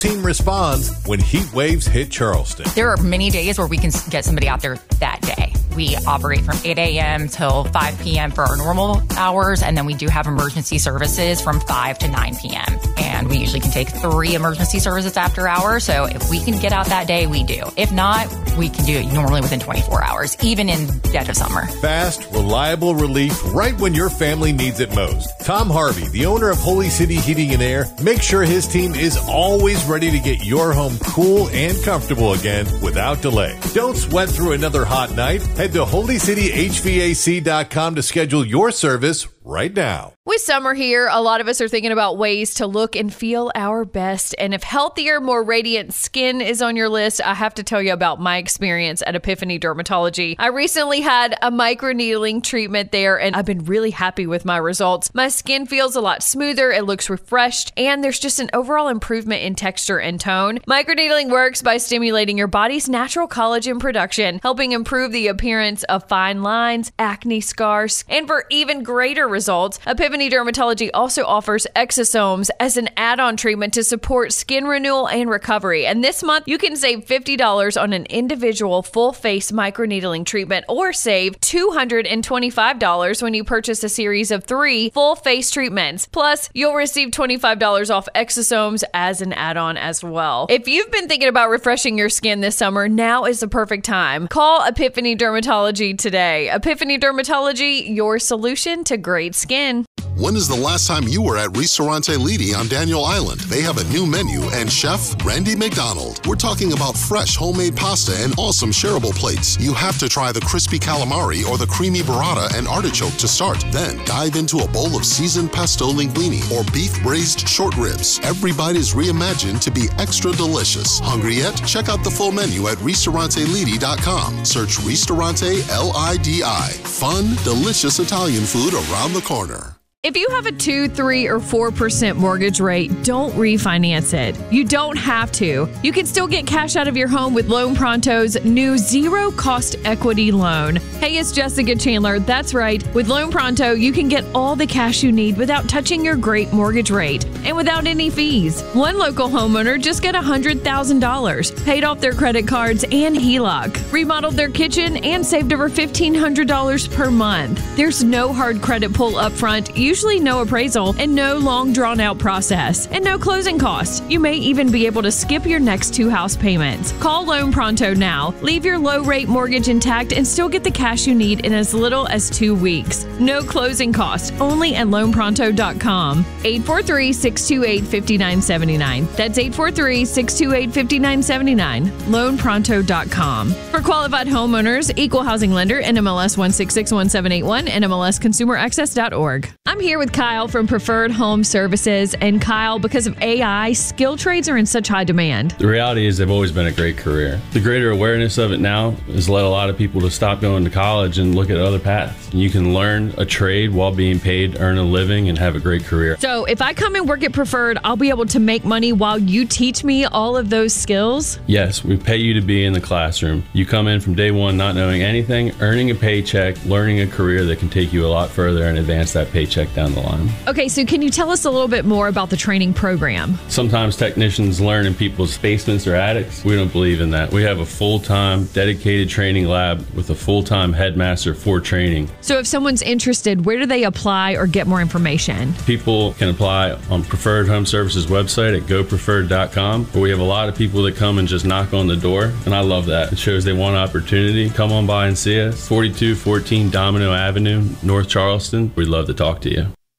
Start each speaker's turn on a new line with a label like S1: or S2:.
S1: Team responds when heat waves hit Charleston.
S2: There are many days where we can get somebody out there that day. We operate from 8 a.m. till 5 p.m. for our normal hours, and then we do have emergency services from 5 to 9 p.m. And we usually can take 3 emergency services after hours, so if we can get out that day, we do. If not, we can do it normally within 24 hours, even in dead of summer.
S1: Fast, reliable relief right when your family needs it most. Tom Harvey, the owner of Holy City Heating and Air, makes sure his team is always ready to get your home cool and comfortable again without delay. Don't sweat through another hot night. Head to holycityhvac.com to schedule your service right now.
S3: With summer here, a lot of us are thinking about ways to look and feel our best. And if healthier, more radiant skin is on your list, I have to tell you about my experience at Epiphany Dermatology. I recently had a microneedling treatment there, and I've been really happy with my results. My skin feels a lot smoother, it looks refreshed, and there's just an overall improvement in texture and tone. Microneedling works by stimulating your body's natural collagen production, helping improve the appearance of fine lines, acne scars, and for even greater results, Epiphany Dermatology also offers exosomes as an add-on treatment to support skin renewal and recovery. And this month, you can save $50 on an individual full-face microneedling treatment or save $225 when you purchase a series of 3 full-face treatments. Plus, you'll receive $25 off exosomes as an add-on as well. If you've been thinking about refreshing your skin this summer, now is the perfect time. Call Epiphany Dermatology today. Epiphany Dermatology, your solution to great skin.
S4: When is the last time you were at Ristorante Lidi on Daniel Island? They have a new menu and Chef Randy McDonald. We're talking about fresh homemade pasta and awesome shareable plates. You have to try the crispy calamari or the creamy burrata and artichoke to start. Then dive into a bowl of seasoned pesto linguine or beef braised short ribs. Every bite is reimagined to be extra delicious. Hungry yet? Check out the full menu at RistoranteLidi.com. Search Ristorante Lidi. Fun, delicious Italian food around the corner.
S3: If you have a 2, 3, or 4% mortgage rate, don't refinance it. You don't have to. You can still get cash out of your home with Loan Pronto's new zero-cost equity loan. Hey, it's Jessica Chandler. That's right. With Loan Pronto, you can get all the cash you need without touching your great mortgage rate and without any fees. One local homeowner just got $100,000, paid off their credit cards and HELOC, remodeled their kitchen, and saved over $1,500 per month. There's no hard credit pull up front, usually no appraisal, and no long drawn-out process, and no closing costs. You may even be able to skip your next 2 house payments. Call Loan Pronto now. Leave your low-rate mortgage intact and still get the cash you need in as little as 2 weeks. No closing costs, only at loanpronto.com. 843-628-5979. That's 843-628-5979. Loanpronto.com. For qualified homeowners, equal housing lender, NMLS 1661781, NMLSconsumeraccess.org. I'm here with Kyle from Preferred Home Services. And Kyle, because of AI, skilled trades are in such high demand.
S5: The reality is they've always been a great career. The greater awareness of it now has led a lot of people to stop going to college and look at other paths. You can learn a trade while being paid, earn a living, and have a great career.
S3: So if I come and work at Preferred, I'll be able to make money while you teach me all of those skills?
S5: Yes, we pay you to be in the classroom. You come in from day one not knowing anything, earning a paycheck, learning a career that can take you a lot further and advance that paycheck down the line.
S3: Okay, so can you tell us a little bit more about the training program?
S5: Sometimes technicians learn in people's basements or attics. We don't believe in that. We have a full-time, dedicated training lab with a full-time headmaster for training.
S3: So if someone's interested, where do they apply or get more information?
S5: People can apply on Preferred Home Services website at gopreferred.com, where we have a lot of people that come and just knock on the door, and I love that. It shows they want opportunity. Come on by and see us. 4214 Domino Avenue, North Charleston. We'd love to talk to you.